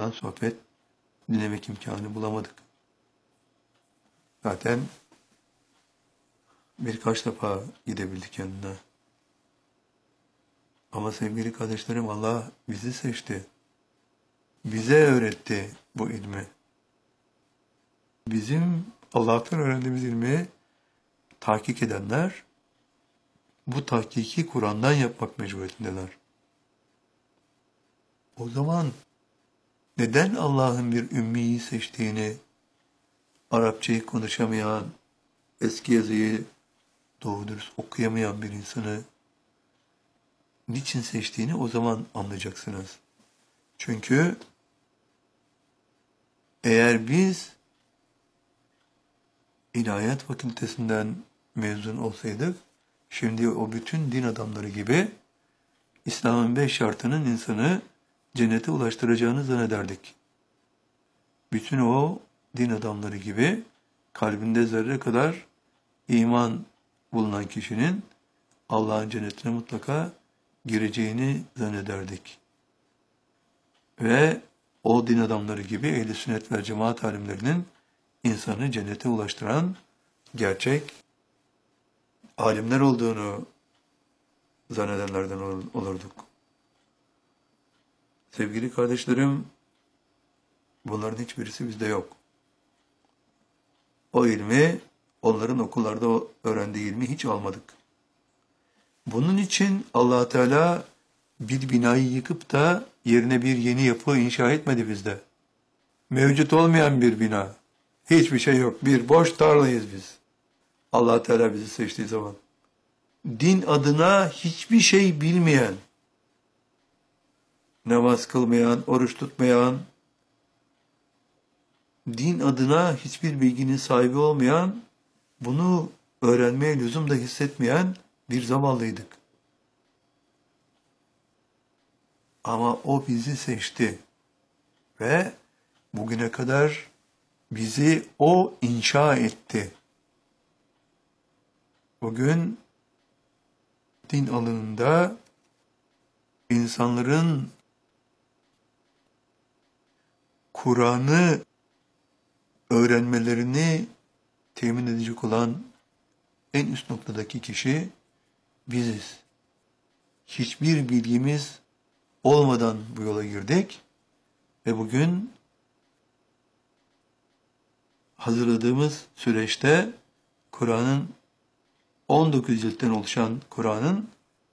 Kur'an sohbet dinlemek imkanı bulamadık. Zaten birkaç defa gidebildik yanına. Ama sevgili kardeşlerim, Allah bizi seçti. Bize öğretti bu ilmi. Bizim Allah'tan öğrendiğimiz ilmi tahkik edenler bu tahkiki Kur'an'dan yapmak mecburiyetindeler. O zaman neden Allah'ın bir ümmiyi seçtiğini, Arapçayı konuşamayan, eski yazıyı doğru dürüst okuyamayan bir insanı niçin seçtiğini o zaman anlayacaksınız. Çünkü eğer biz İlahiyat Fakültesinden mezun olsaydık, şimdi o bütün din adamları gibi İslam'ın 5 şartının insanı cennete ulaştıracağını zannederdik. Bütün o din adamları gibi kalbinde zerre kadar iman bulunan kişinin Allah'ın cennetine mutlaka gireceğini zannederdik. Ve o din adamları gibi ehl-i sünnet ve cemaat alimlerinin insanı cennete ulaştıran gerçek alimler olduğunu zannedenlerden olurduk. Sevgili kardeşlerim, bunların hiçbirisi bizde yok. O ilmi, onların okullarda öğrendiği ilmi hiç almadık. Bunun için Allah Teala bir binayı yıkıp da yerine bir yeni yapı inşa etmedi bizde. Mevcut olmayan bir bina. Hiçbir şey yok. Bir boş tarlayız biz. Allah Teala bizi seçtiği zaman. Din adına hiçbir şey bilmeyen, namaz kılmayan, oruç tutmayan, din adına hiçbir bilginin sahibi olmayan, bunu öğrenmeye lüzum da hissetmeyen bir zavallıydık. Ama o bizi seçti ve bugüne kadar bizi o inşa etti. Bugün din alanında insanların Kur'an'ı öğrenmelerini temin edecek olan en üst noktadaki kişi biziz. Hiçbir bilgimiz olmadan bu yola girdik ve bugün hazırladığımız süreçte Kur'an'ın 19 ciltten oluşan Kur'an'ın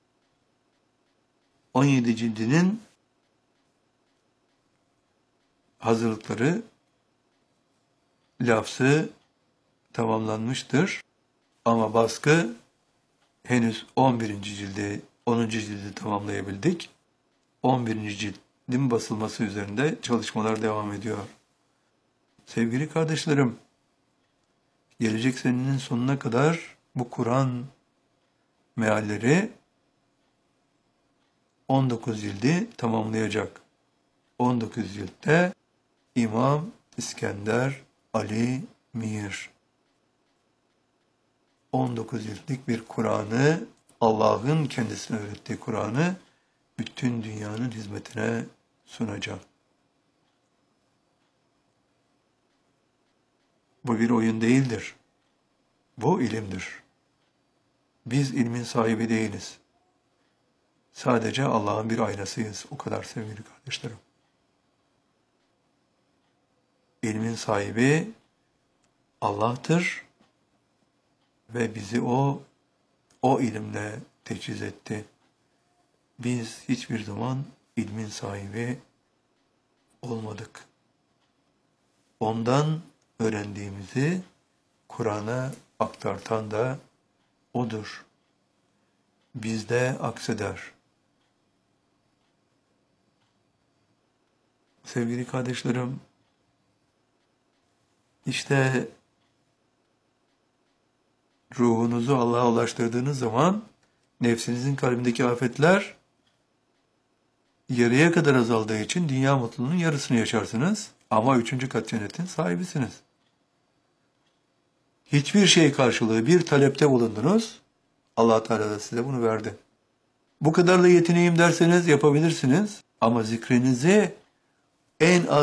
17 cildinin hazırlıkları, lafzı tamamlanmıştır. Ama baskı henüz 11. cildi, 10. cildi tamamlayabildik. 11. cildin basılması üzerinde çalışmalar devam ediyor. Sevgili kardeşlerim, gelecek senenin sonuna kadar bu Kur'an mealleri 19 cildi tamamlayacak. 19 ciltte İmam İskender Ali Mir 19 ciltlik bir Kur'an'ı, Allah'ın kendisine öğrettiği Kur'an'ı bütün dünyanın hizmetine sunacak. Bu bir oyun değildir. Bu ilimdir. Biz ilmin sahibi değiliz. Sadece Allah'ın bir aynasıyız. O kadar sevgili kardeşlerim. İlmin sahibi Allah'tır ve bizi o ilimle teçhiz etti. Biz hiçbir zaman ilmin sahibi olmadık. Ondan öğrendiğimizi Kur'an'a aktartan da O'dur. Bizde akseder. Sevgili kardeşlerim, İşte ruhunuzu Allah'a ulaştırdığınız zaman nefsinizin kalbindeki afetler yarıya kadar azaldığı için dünya mutluluğunun yarısını yaşarsınız. Ama 3. kat cennetin sahibisiniz. Hiçbir şey karşılığı bir talepte bulundunuz. Allah Teala da size bunu verdi. Bu kadarla yetineyim derseniz yapabilirsiniz. Ama zikrinizi en az